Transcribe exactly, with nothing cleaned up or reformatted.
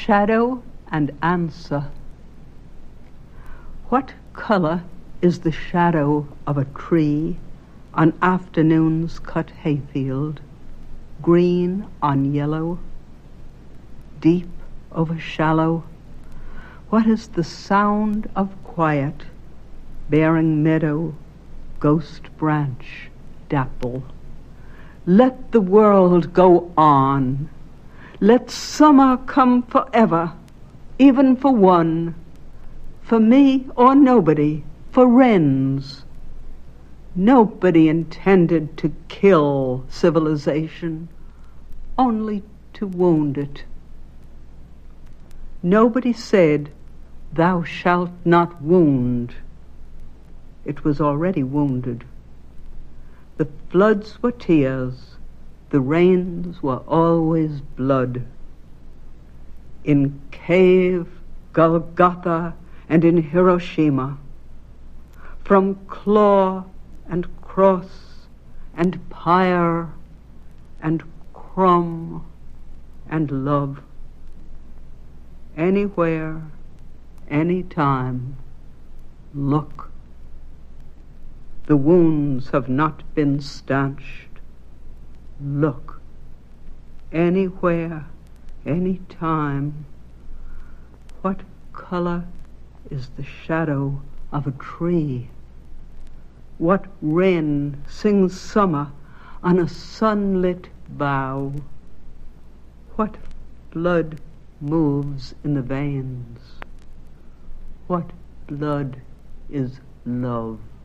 Shadow and answer. What color is the shadow of a tree on afternoon's cut hayfield? Green on yellow, deep over shallow. What is the sound of quiet, bearing meadow, ghost branch, dapple? Let the world go on. Let summer come forever, even for one, for me or nobody, for wrens. Nobody intended to kill civilization, only to wound it. Nobody said, "Thou shalt not wound." It was already wounded. The floods were tears, the rains were always blood. In cave, Golgotha, and in Hiroshima, from claw and cross and pyre and crumb and love, anywhere, any time, look. The wounds have not been stanched. Look. Anywhere, any time. What color is the shadow of a tree? What wren sings summer on a sunlit bough? What blood moves in the veins? What blood is love?